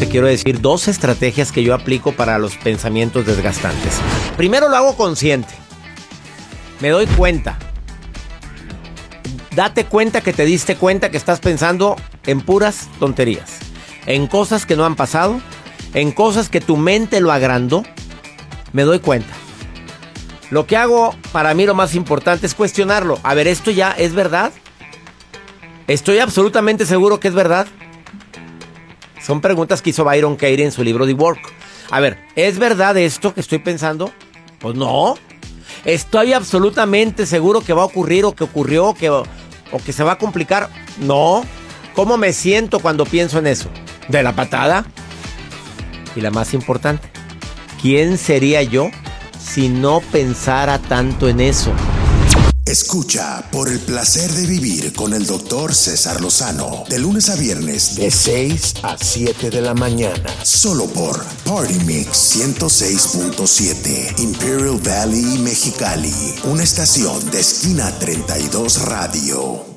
quiero decir 2 estrategias que yo aplico para los pensamientos desgastantes. Primero lo hago consciente. Me doy cuenta. Date cuenta que te diste cuenta que estás pensando en puras tonterías, en cosas que no han pasado, en cosas que tu mente lo agrandó. Me doy cuenta. Lo que hago, para mí lo más importante es cuestionarlo. A ver, ¿esto ya es verdad? ¿Estoy absolutamente seguro que es verdad? Son preguntas que hizo Byron Katie en su libro The Work. A ver, ¿es verdad esto que estoy pensando? Pues no. ¿Estoy absolutamente seguro que va a ocurrir o que ocurrió o que se va a complicar? No. ¿Cómo me siento cuando pienso en eso? ¿De la patada? Y la más importante, ¿quién sería yo si no pensara tanto en eso? Escucha Por el placer de vivir con el Dr. César Lozano, de lunes a viernes, de 6 a 7 de la mañana, solo por Party Mix 106.7, Imperial Valley, Mexicali, una estación de Esquina 32 Radio.